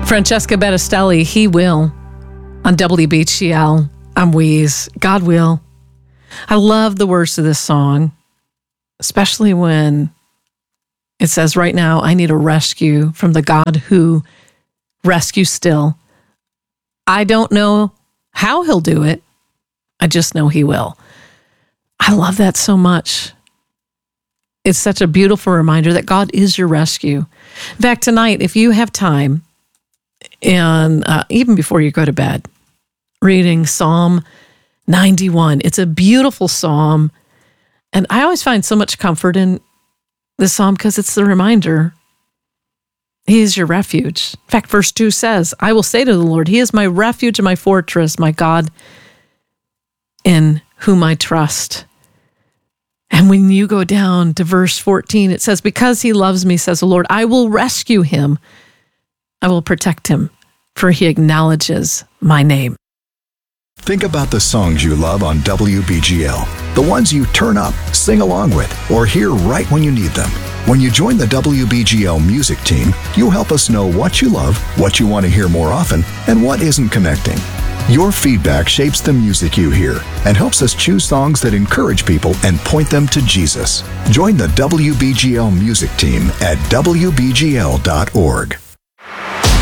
Francesca Battistelli, He Will, on WBGL. I'm Wheeze. God will. I love the words of this song, especially when it says, right now, I need a rescue from the God who rescues still. I don't know how he'll do it. I just know he will. I love that so much. It's such a beautiful reminder that God is your rescue. In fact, tonight, if you have time, and even before you go to bed, reading Psalm 91. It's a beautiful psalm, and I always find so much comfort in this psalm because it's the reminder He is your refuge. In fact, verse 2 says, I will say to the Lord, He is my refuge and my fortress, my God, in whom I trust. And when you go down to verse 14, it says, because He loves me, says the Lord, I will rescue Him. I will protect Him, for He acknowledges my name. Think about the songs you love on WBGL, the ones you turn up, sing along with, or hear right when you need them. When you join the WBGL music team, you'll help us know what you love, what you want to hear more often, and what isn't connecting. Your feedback shapes the music you hear and helps us choose songs that encourage people and point them to Jesus. Join the WBGL music team at WBGL.org.